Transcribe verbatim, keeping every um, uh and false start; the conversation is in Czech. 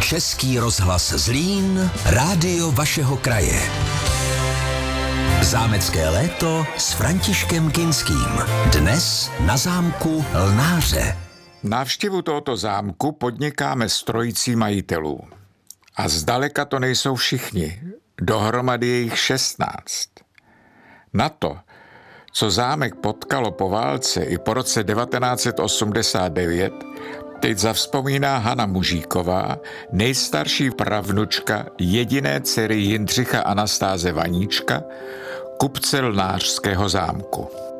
Český rozhlas Zlín, rádio vašeho kraje. Zámecké léto s Františkem Kinským. Dnes na zámku Lnáře. Návštěvu tohoto zámku podnikáme s trojicí majitelů. A zdaleka to nejsou všichni. Dohromady je jich šestnáct. Na to, co zámek potkalo po válce i po roce devatenáct set osmdesát devět, teď zavzpomíná Hana Mužíková, nejstarší pravnučka jediné dcery Jindřicha Anastáze Vaníčka, kupce Lnářského zámku.